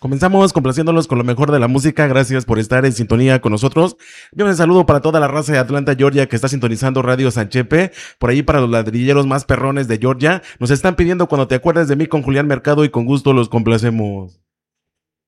Comenzamos complaciéndolos con lo mejor de la música. Gracias por estar en sintonía con nosotros. Yo un saludo para toda la raza de Atlanta, Georgia, que está sintonizando Radio Sanchepe. Por ahí para los ladrilleros más perrones de Georgia. Nos están pidiendo Cuando te acuerdes de mí con Julián Mercado y con gusto los complacemos.